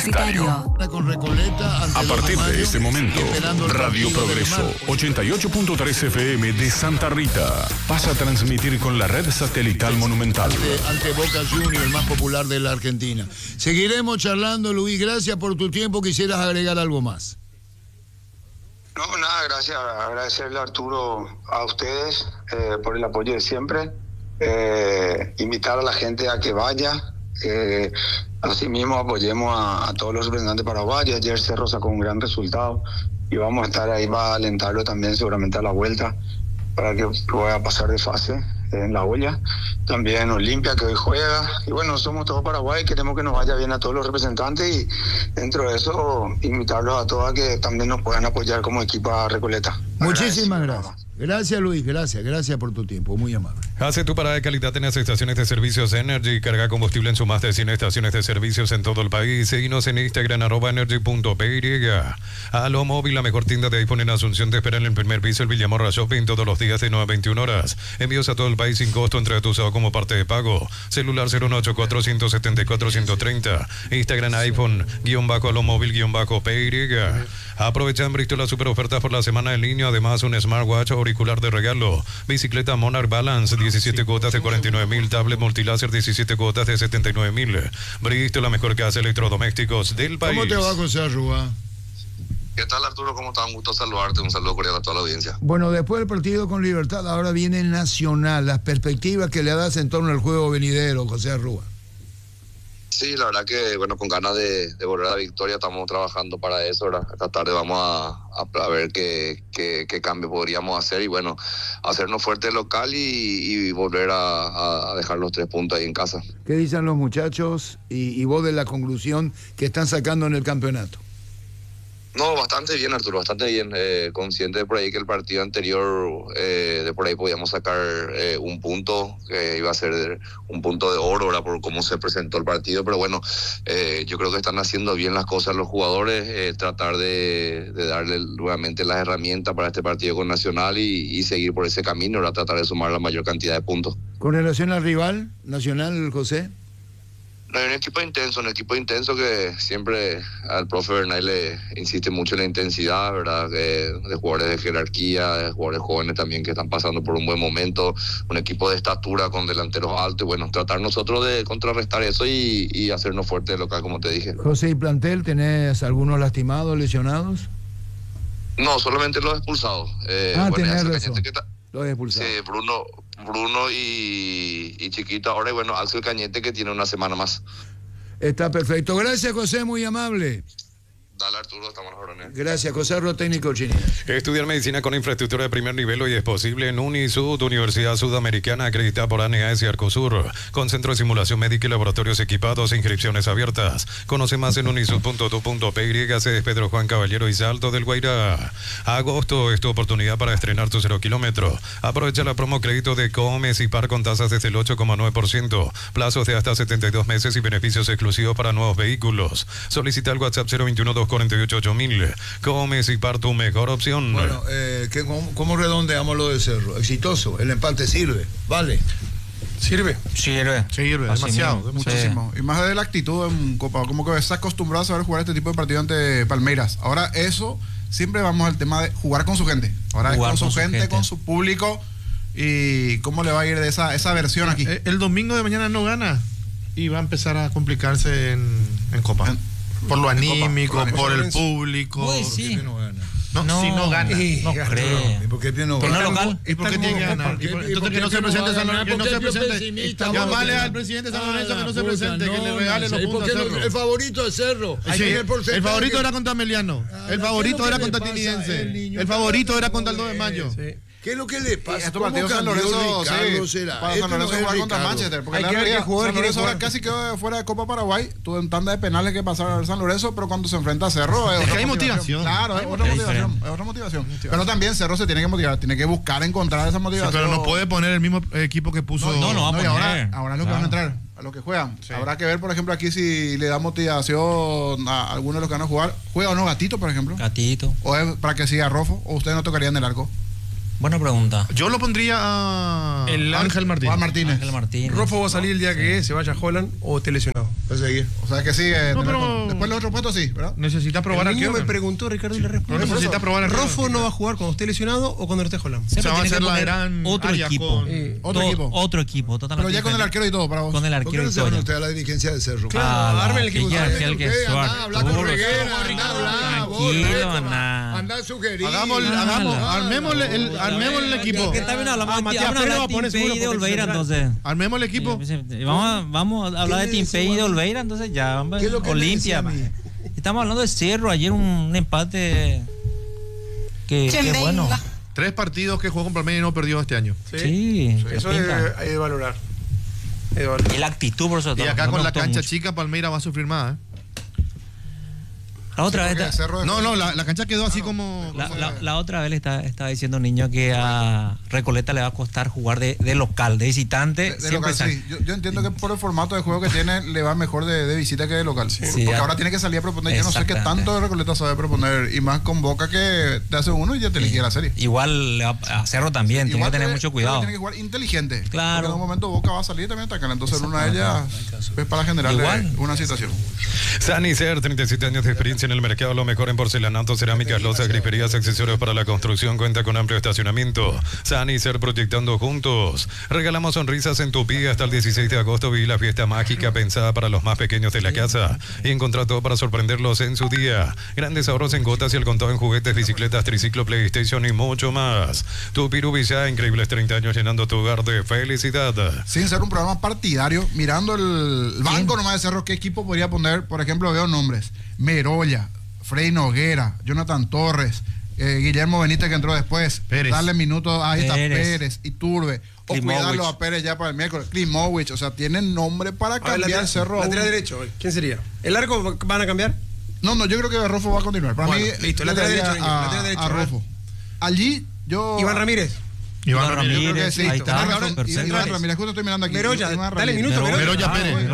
Universitario. Con Recoleta, A partir de este momento, Radio Progreso 88.3 FM de Santa Rita pasa a transmitir con la red satelital Monumental. Ante Boca Juniors, el más popular de la Argentina. Seguiremos charlando, Luis. Gracias por tu tiempo. ¿Quisieras agregar algo más? No, nada, gracias. Agradecerle a Arturo, a ustedes, por el apoyo de siempre. Invitar a la gente a que vaya. Asimismo apoyemos a todos los representantes paraguayos. Ayer Cerro sacó un gran resultado y vamos a estar ahí para alentarlo también seguramente a la vuelta para que pueda pasar de fase en la olla. También Olimpia, que hoy juega, y bueno, somos todos Paraguay, queremos que nos vaya bien a todos los representantes y dentro de eso invitarlos a todos a que también nos puedan apoyar como equipo a Recoleta. Muchísimas gracias. Gracias, Luis, gracias por tu tiempo, muy amable. Hace tu parada de calidad en las estaciones de servicios Energy. Carga combustible en su más de 100 estaciones de servicios en todo el país. Seguinos en Instagram, @energy.py. Alo Móvil, la mejor tienda de iPhone en Asunción, te espera en el primer piso, el Villamorra Shopping, todos los días de 9 a 21 horas. Envíos a todo el país sin costo, entre tu usado como parte de pago. Celular 0184174-130. Instagram iPhone, _Alo Móvil, _PY. Aprovecha en Bristol las super ofertas por la semana en línea. Además, un smartwatch auricular de regalo. Bicicleta Monarch Balance, 17 cuotas de 49.000. Tablet multiláser, 17 cuotas de 79.000. Bristol, la mejor casa de electrodomésticos del país. ¿Cómo te va, José Arrua? ¿Qué tal, Arturo? ¿Cómo estás? Un gusto saludarte. Un saludo cordial a toda la audiencia. Bueno, después del partido con Libertad, ahora viene el Nacional. Las perspectivas que le das en torno al juego venidero, José Arrua. Sí, la verdad que, bueno, con ganas de volver a la victoria, estamos trabajando para eso, ¿verdad? Esta tarde vamos a ver qué cambio podríamos hacer y, bueno, hacernos fuerte local y volver a dejar los 3 puntos ahí en casa. ¿Qué dicen los muchachos y vos de la conclusión que están sacando en el campeonato? No, bastante bien, Arturo, bastante bien. Consciente de por ahí que el partido anterior, de por ahí podíamos sacar un punto, que iba a ser un punto de oro, ¿verdad? Por cómo se presentó el partido, pero bueno, yo creo que están haciendo bien las cosas los jugadores, tratar de darle nuevamente las herramientas para este partido con Nacional y seguir por ese camino, ¿verdad? Tratar de sumar la mayor cantidad de puntos. ¿Con relación al rival Nacional, José? No, hay un equipo intenso que siempre al profe Bernal le insiste mucho en la intensidad, ¿verdad? De jugadores de jerarquía, de jugadores jóvenes también que están pasando por un buen momento, un equipo de estatura con delanteros altos y bueno, tratar nosotros de contrarrestar eso y hacernos fuertes local, como te dije. José, ¿y plantel tenés algunos lastimados, lesionados? No, solamente los expulsados. Tenés razón. Los expulsados. Sí, Bruno y Chiquito ahora y bueno, Axel Cañete que tiene una semana más. Está perfecto. Gracias, José, muy amable. Dale, Arturo, estamos a la orden. Gracias, José Arrua, técnico Chinina. Estudiar medicina con infraestructura de primer nivel hoy es posible en Unisud, Universidad Sudamericana, acreditada por ANEAS y Arcosur, con centro de simulación médica y laboratorios equipados e inscripciones abiertas. Conoce más en unisud.tu.py, sede Pedro Juan Caballero y Salto del Guairá. Agosto es tu oportunidad para estrenar tu 0 kilómetro. Aprovecha la promo crédito de Comes y Par con tasas desde el 8,9%, plazos de hasta 72 meses y beneficios exclusivos para nuevos vehículos. Solicita el WhatsApp 021-248-8000. Comes y Par, tu mejor opción. Bueno, ¿cómo redondeamos lo de Cerro? Exitoso, el empate sirve, ¿vale? Sirve, demasiado, muchísimo. Sí. Y más de la actitud en Copa, como que estás acostumbrado a saber jugar este tipo de partido ante Palmeiras. Ahora eso, siempre vamos al tema de jugar con su gente. Ahora jugar es con su gente, con su público. ¿Y cómo le va a ir de esa versión aquí? El domingo de mañana no gana y va a empezar a complicarse en Copa. Por lo anímico, por el público. Uy, sí. No, si no gana. No creo. ¿Y por qué no ¿Por gana? no local? ¿Y por qué tiene que ganar? Entonces que no se presente San Lorenzo, que no se presente. Llamarle al presidente de San Lorenzo que no se presente, que le regale los puntos a Cerro. El favorito es Cerro. El favorito era contra Meliano. El favorito era contra Tinidense. El favorito era contra el 2 de mayo. ¿Qué es lo que le pasa? Estos partidos San Lorenzo, para San Lorenzo jugar contra Manchester, porque la realidad, San Lorenzo ahora casi quedó fuera de Copa Paraguay, tuvo en tanda de penales que pasaron al San Lorenzo, pero cuando se enfrenta a Cerro es que hay motivación. Claro, es otra motivación. Pero también Cerro se tiene que motivar, tiene que buscar encontrar esa motivación. Pero no puede poner el mismo equipo que puso. No, y ahora es lo que van a entrar, a los que juegan. Sí. Habrá que ver, por ejemplo, aquí si le da motivación a algunos de los que van a jugar. ¿Juega o no Gatito, por ejemplo? Gatito. ¿O es para que siga Rofo? ¿O ustedes no tocarían el arco? Buena pregunta. Yo lo pondría a Ángel Martínez. Ángel Martínez. Rofo va a salir el día que se vaya a Holland o esté lesionado. Va a seguir. O sea que sigue. No, pero después los otros puestos sí, ¿verdad? Necesita probar El al niño me arquero. preguntó, Ricardo, y le respondí. Necesita probar al arquero. Rofo no va a jugar cuando esté lesionado o cuando esté Holland. O sea, va a Tiene ser que la poner gran otro área equipo. con- Otro equipo, totalmente. Pero ya con el diferente. arquero y todo para vos. Con el ¿Por qué arquero no y se van todo. ustedes a la dirigencia de Cerro? Claro, arme el equipo. Habla con Reguera, anda a sugerir. Armémosle el equipo. ¿Qué está bien hablando? Matías Vamos a Pérez va hablar a de poner Tim seguro Pay y de porque Olveira, central. entonces. Armemos el equipo. Vamos a hablar de Tim Pay y de Olveira, entonces ya, hombre. ¿Qué es lo que me Olimpia. decía a mí? Estamos hablando de Cerro, ayer un empate que bueno. 3 partidos que jugó con Palmeiras y no perdió este año. Sí, Eso pinta. hay de valorar. Y la actitud, por eso. Y acá con la cancha chica, Palmeiras va a sufrir más. La otra vez. No, la cancha quedó así como. La otra vez le estaba diciendo un niño que a Recoleta le va a costar jugar de local, de visitante. De local, sí. Yo entiendo que por el formato de juego que tiene le va mejor de visita que de local. Porque ahora tiene que salir a proponer. Yo no sé qué tanto de Recoleta sabe proponer. Y más con Boca que te hace uno y ya te liquida la serie. Igual a Cerro también, tiene que tener mucho cuidado. Tiene que jugar inteligente. Claro. Porque en un momento Boca va a salir y también atacar. Entonces una de ellas es para generarle una situación. Sanicer, 37 años de experiencia en el mercado, lo mejor en porcelanato, cerámicas, losas, griferías, accesorios para la construcción, cuenta con amplio estacionamiento. Sanicer, proyectando juntos. Regalamos sonrisas en Tupí hasta el 16 de agosto. Viví la fiesta mágica pensada para los más pequeños de la casa y encontrá todo para sorprenderlos en su día. Grandes ahorros en gotas y el contado en juguetes, bicicletas, triciclo, PlayStation y mucho más. Tupirubí ya, increíbles 30 años llenando tu hogar de felicidad. Sin ser un programa partidario, mirando el banco nomás de Cerro, ¿qué equipo podría poner? Por ejemplo, veo nombres: Merolla, Frei Noguera, Jonathan Torres, Guillermo Benítez que entró después, darle minutos, ahí está Pérez, Iturbe, o cuidarlo a Pérez ya para el miércoles, Klimovich, o sea, tienen nombre para cambiar Cerro. Lateral derecho, ¿quién sería? ¿El arco van a cambiar? No, yo creo que Rofo va a continuar. Para mí, listo, lateral derecho, a Rofo. Allí yo... Iván Ramírez. Iván Ramírez, sí, ahí está. Iván Ramírez, justo estoy mirando aquí. Merolla, dale minuto. Merolla Pérez.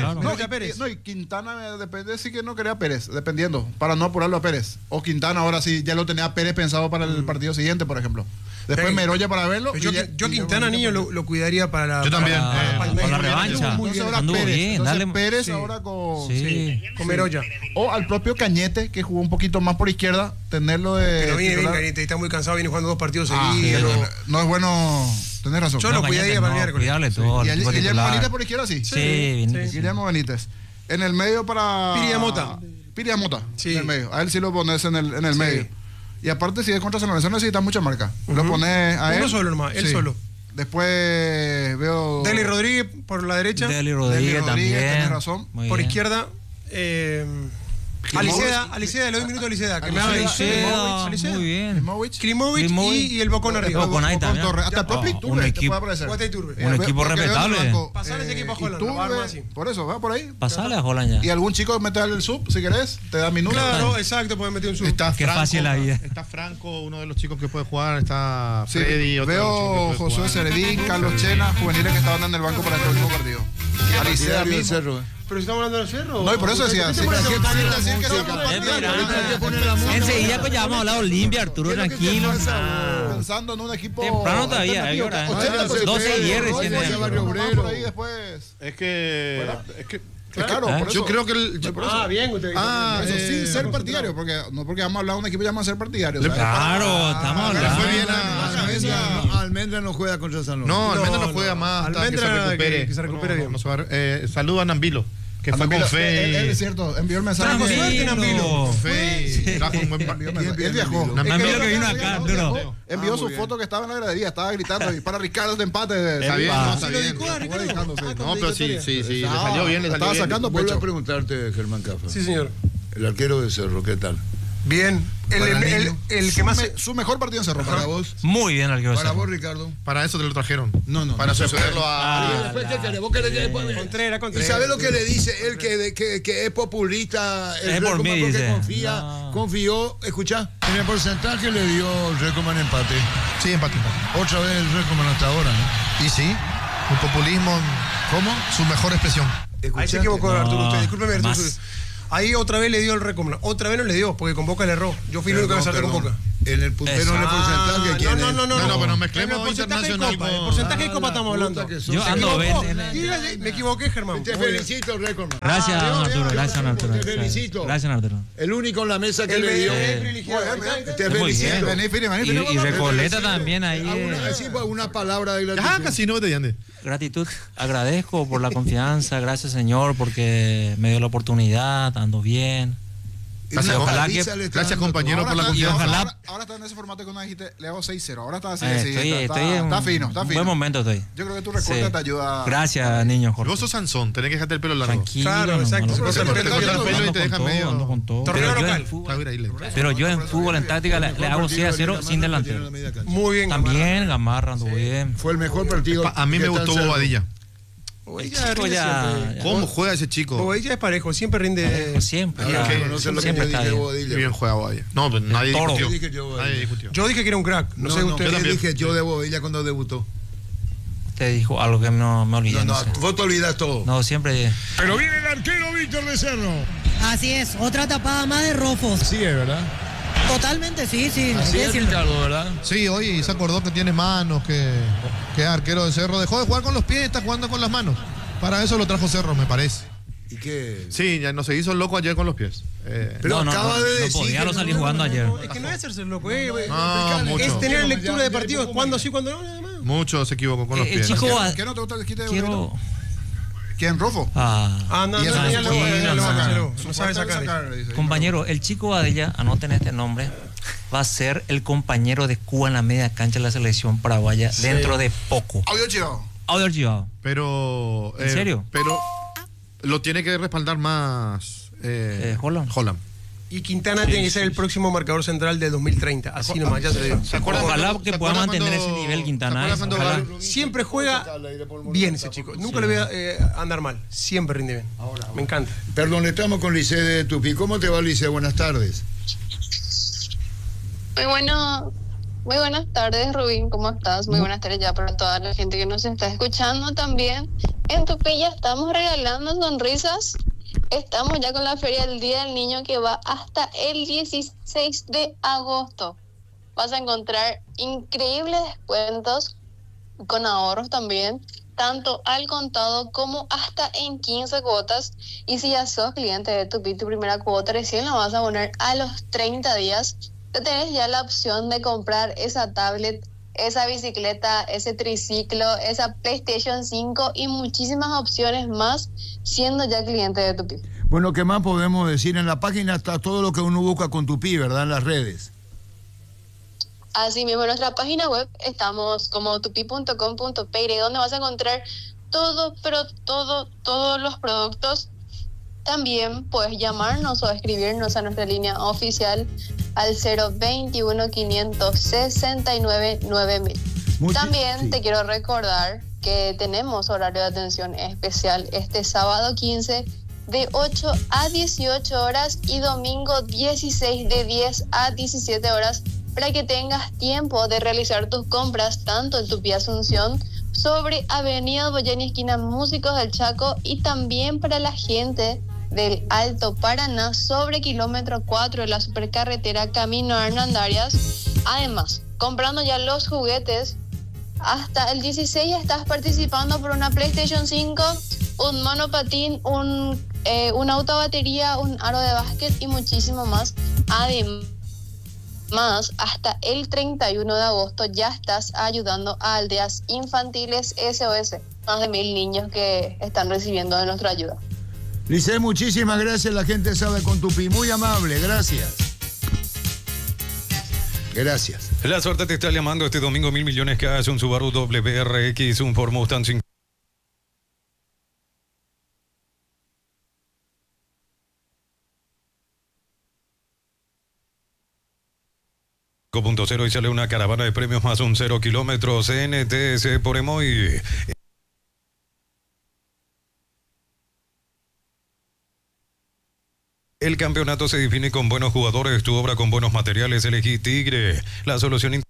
No, y Quintana depende, sí que no quería Pérez, dependiendo, para no apurarlo a Pérez. O Quintana ahora sí, ya lo tenía Pérez pensado para el partido siguiente, por ejemplo. Después Merolla para verlo. Yo Quintana, niño, lo cuidaría para la... Yo también. Para la revancha. Anduvo bien, entonces dale. Pérez ahora con Merolla. O al propio Cañete, que jugó un poquito más por izquierda, tenerlo de... Pero viene bien Cañete, está muy cansado, viene jugando 2 partidos seguidos. No es bueno... Tenés razón. Yo lo cuidaría para el miércoles. Cuidarle todo. ¿Y Guillermo Benítez por izquierda sí? Sí. Guillermo Benítez. En el medio para... Piriamota. Sí. En el medio. A él sí lo pones en el medio. Y aparte, si es contra San Lorenzo, necesita mucha marca. Lo pones a él. Uno solo nomás, él solo. Después veo... Deli Rodríguez por la derecha. Deli Rodríguez también. Tenés razón. Muy por bien. izquierda. Aliceda, le doy un minuto a Aliceda. Que me haga Aliceda, muy bien. Klimovich y el Bocón arriba. Bocón ahí también. Hasta el propio Iturbe un te equipo- puede aparecer. Guata y Turbe. Un equipo respetable. Pasar ese equipo a Holland, lo va a armar así. Por eso, va por ahí. Pasale a Holland Y ya. algún chico mete al sub, si querés, te da minutos. Claro, exacto, puede meter un sub. Está Qué Franco, fácil la vida. Está Franco, uno de los chicos que puede jugar. Está Sí, Freddy, otro de los veo chicos que puede Josué jugar. Ceredín, Carlos Chena, juveniles que estaban en el banco para el próximo partido. Alicea Partidario de mismo. Cerro. Pero si estamos hablando del Cerro. No, y por eso decía, ¿Qué sí, te parece? sin decir que somos Es partidarios. verano. Enseguida pues ya vamos a hablar de Olimpia, Arturo, tranquilo. Pensando en un equipo Temprano todavía, hay hora, ¿eh? 12 y 10 recién. Barrio Obrero. Ahí después. Es que Claro, por eso. yo creo que el, Bien, usted. Eso sin ser partidario, porque no porque vamos a hablar de un equipo ya vamos a ser partidario. Claro, estamos le fue bien hablando. Almendra no juega contra San Lorenzo. no, Almendra no juega más hasta que se Almendra recupere. que se recupere bien. No se va saludo a Nambilo, que fue con Él fe. es cierto, envió el mensaje. Trajo suerte, Nambilo. Con fe. Trajo un buen Él viajó. Nambilo que vino acá, Arturo. Envió su foto que estaba en la gradería, estaba gritando y para Ricardo de empate. Está bien, no, está ¿Se lo bien. dedicó a Ricardo? No, pero sí, le salió bien, le salió Estaba bien. sacando Vuelvo a pecho. preguntarte, Germán Cafa. Sí, señor. El arquero de Cerro, ¿qué tal? Bien. El que más... Su mejor partido en Cerro. Para vos. Muy bien, arquero. Para vos, Ricardo. Para eso te lo trajeron. No. Para sucederlo Y después, ¿qué querés? ¿Vos querés que Contreras. ¿Y sabés lo que le dice él que es populista? El Es por Recoman mí, porque dice. confió, escuchá, en el porcentaje le dio el Recoman empate. Sí, empate. Otra vez el Recoman hasta ahora, ¿no? Y sí, un populismo, ¿Cómo? su mejor expresión. Ahí se equivocó Arturo. Usted, discúlpeme, Arturo. Más. Ahí otra vez le dio el récord. Otra vez no le dio, porque con Boca le erró. Yo fui el único que acerté con Boca. En el puntero, en el porcentaje, ¿quién es? No, pero En mezclemos el porcentaje de internacional Copa, el con... porcentaje de Copa estamos hablando. Yo ando Me equivoqué, Germán. Te felicito, Recordman. Gracias, don Arturo. Gracias, don Arturo. Te felicito. Gracias, don Arturo. El único en la mesa que le dio. Te Muy felicito. bien. Y Recoleta también ahí. Así, pues, una palabra de gratitud. Ah, casi no te llande. Gratitud. Agradezco por la confianza. Gracias, Señor, porque me dio la oportunidad. Ando bien. Gracias, ojalá que- Gracias, compañero, por la confianza. Ojalá- Ahora está en ese formato que uno dijiste, le hago 6-0. Ahora está así, Estoy en está fino, está un fino. buen momento estoy. Yo creo que tu recorte Sí. te ayuda. Gracias, niño Jorge. Vos sos Sansón, tenés que dejarte el pelo largo. Tranquilo. Claro, no, exacto. no, Se no, corta el no, pelo no, y te ando pelo y con te deja todo, medio- ando con todo. Torneo Pero yo local. en fútbol- Está bien, ahí le- Pero yo en fútbol, en táctica, le hago 6-0 sin delantero. Muy bien, También Gamarra ando bien. Fue el mejor partido. A mí me que está gustó en Cerro. Bobadilla. El chico ya... ¿Cómo juega ese chico? Bobadilla es parejo, siempre rinde. Siempre. Ah, está- no sé lo que siempre yo está dije, bien. Bobadilla. Bien juega Bobadilla. No, pues nadie Toro. discutió. Dije yo, Nadie discutió. Yo dije que era un crack. No sé yo usted. también. dije yo de Bobadilla cuando debutó. Te dijo algo que no me olvidé. No, No, sé. vos te olvidas todo. No, siempre... Pero viene el arquero Víctor Becerro. Así es, otra tapada más de Rofos. Sí, es verdad. Totalmente, sí, sí. Así hay que es, decirlo. Ricardo, ¿verdad? Sí, hoy se acordó que tiene manos, que es arquero de Cerro. Dejó de jugar con los pies, está jugando con las manos. Para eso lo trajo Cerro, me parece. ¿Y qué? Sí, ya no se hizo loco ayer con los pies. Pero acaba de decir podía que no salir jugando ayer. Es que no es hacerse loco, No, mucho. es tener lectura de partidos. Cuándo sí, cuándo no, nada más. Mucho se equivocó con los El pies. chico... ¿Qué no te gusta el quite de Quiero... Bobadilla? ¿Quién, Rofo? Ah, no, Y eso ya no, no sabe sacar. dice. Compañero, el chico Badella, anoten este nombre, va a ser el compañero de Cuba en la media cancha de la selección paraguaya dentro de poco. Audio chivado. Audio archivado. Pero... ¿En serio? Pero lo tiene que respaldar más... Holland. Holland. Y Quintana tiene que ser el próximo marcador central de 2030. Así nomás, ya se lo digo. ¿Se acuerdan Ojalá cuando- que se pueda acuerdan mantener cuando- ese nivel Quintana. ¿se acuerdan cuando Ojalá. Gal- Siempre juega bien ese chico. Nunca le voy a andar mal. Siempre rinde bien. Me encanta. Perdón, estamos con Lice de Tupi. ¿Cómo te va, Lice? Buenas tardes. Muy buenas tardes, Rubín, ¿cómo estás? Muy buenas tardes ya para toda la gente que nos está escuchando también. En Tupi ya estamos regalando sonrisas. Estamos ya con la Feria del Día del Niño que va hasta el 16 de agosto. Vas a encontrar increíbles descuentos con ahorros también, tanto al contado como hasta en 15 cuotas. Y si ya sos cliente de Tupi, tu primera cuota recién la vas a poner a los 30 días. Te tenés ya la opción de comprar esa tablet, esa bicicleta, ese triciclo, esa PlayStation 5 y muchísimas opciones más siendo ya cliente de Tupi. Bueno, ¿qué más podemos decir? En la página está todo lo que uno busca con Tupi, ¿verdad? En las redes. Así mismo en nuestra página web estamos como tupi.com.pe, donde vas a encontrar todo, pero todos los productos. También puedes llamarnos o escribirnos a nuestra línea oficial al 021-569-9000. También te quiero recordar que tenemos horario de atención especial este sábado 15 de 8 a 18 horas y domingo 16 de 10 a 17 horas para que tengas tiempo de realizar tus compras tanto en Tupi Asunción sobre Avenida Boyani esquina Músicos del Chaco y también para la gente del Alto Paraná sobre kilómetro 4 de la supercarretera Camino a Hernandarias. Además, comprando ya los juguetes, hasta el 16 estás participando por una PlayStation 5, un monopatín, una autobatería, un aro de básquet y muchísimo más. Además, hasta el 31 de agosto ya estás ayudando a aldeas infantiles SOS. Más de 1000 niños que están recibiendo de nuestra ayuda. Lice, muchísimas gracias. La gente sabe con Tupi. Muy amable. Gracias. Gracias. La suerte te está llamando este domingo. 1.000 millones cash, un Subaru WRX, un Ford Mustang 5.0 y sale una caravana de premios más un 0 kilómetros NTS por Emoy. El campeonato se define con buenos jugadores, tu obra con buenos materiales, elegí Tigre, la solución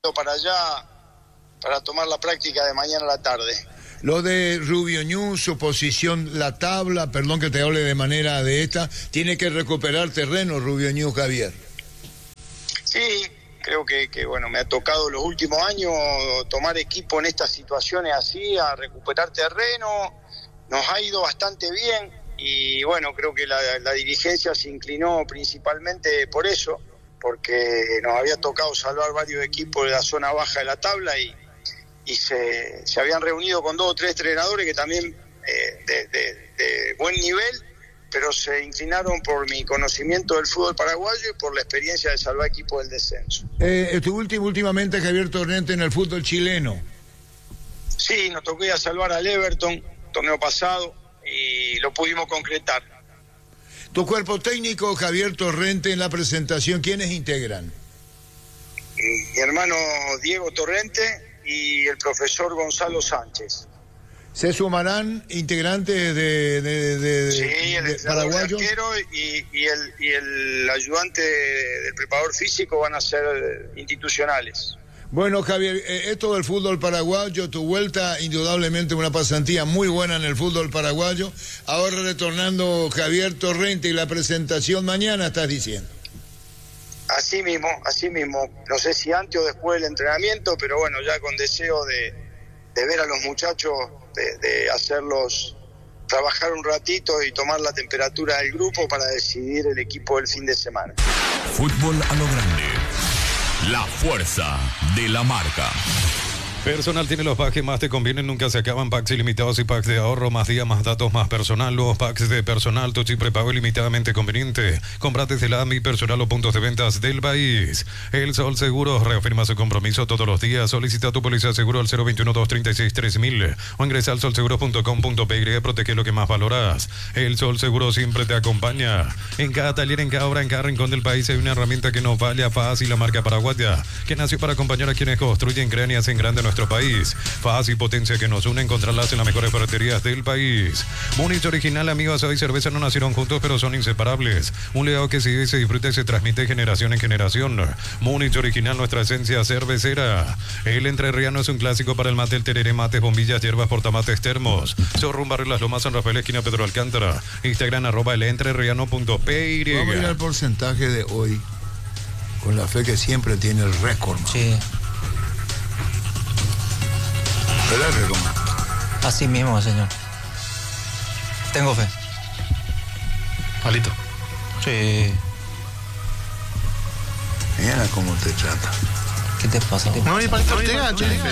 para allá para tomar la práctica de mañana a la tarde. Lo de Rubio Ñu, su posición, la tabla, perdón que te hable de manera de esta, tiene que recuperar terreno Rubio Ñu, Javier. Sí, creo que bueno, me ha tocado los últimos años tomar equipo en estas situaciones así, a recuperar terreno, nos ha ido bastante bien y bueno, creo que la dirigencia se inclinó principalmente por eso, porque nos había tocado salvar varios equipos de la zona baja de la tabla y se habían reunido con 2 o 3 entrenadores que también de buen nivel, pero se inclinaron por mi conocimiento del fútbol paraguayo y por la experiencia de salvar equipos del descenso. Estuvo últimamente Javier Torrente en el fútbol chileno. Sí, nos tocó ir a salvar al Everton, torneo pasado, y lo pudimos concretar. Tu cuerpo técnico, Javier Torrente, en la presentación, ¿quiénes integran? Mi hermano Diego Torrente y el profesor Gonzalo Sánchez. ¿Se sumarán integrantes de paraguayos? El arquero y el ayudante del preparador físico van a ser institucionales. Bueno, Javier, esto del fútbol paraguayo, tu vuelta, indudablemente una pasantía muy buena en el fútbol paraguayo. Ahora retornando Javier Torrente y la presentación mañana, estás diciendo. Así mismo. No sé si antes o después del entrenamiento, pero bueno, ya con deseo de ver a los muchachos, de hacerlos trabajar un ratito y tomar la temperatura del grupo para decidir el equipo del fin de semana. Fútbol a lo grande. La fuerza de la marca. Personal tiene los packs que más te convienen, nunca se acaban. Packs ilimitados y packs de ahorro, más días, más datos, más personal. Los packs de personal, tu chip prepago ilimitadamente conveniente. Cómprate desde la Mi Personal o puntos de ventas del país. El Sol Seguros reafirma su compromiso todos los días. Solicita tu póliza de seguro al 021-236-3000 o ingresa al solseguros.com.py. Protege lo que más valoras. El Sol Seguro siempre te acompaña. En cada taller, en cada obra, en cada rincón del país hay una herramienta que nos vale a fácil, la marca paraguaya, que nació para acompañar a quienes construyen, crean y hacen grande nuestro país. Faz y potencia que nos une, encontrarlas en las mejores ferreterías del país. Múnich Original, amigos, asado y cerveza no nacieron juntos, pero son inseparables. Un legado que se vive, se disfruta y se transmite de generación en generación. Múnich Original, nuestra esencia cervecera. El entrerriano es un clásico para el mate, el tereré, mates, bombillas, hierbas, portamates, termos. Zorrum, Barrio Las Lomas, San Rafael, esquina Pedro Alcántara. Instagram, @elentrerriano.py. Vamos a ir al porcentaje de hoy, con la fe que siempre tiene el récord. Sí. Así mismo, señor. Tengo fe. Palito. Sí. Mira cómo te trata. ¿Qué te pasa? No, y Palito llega, che.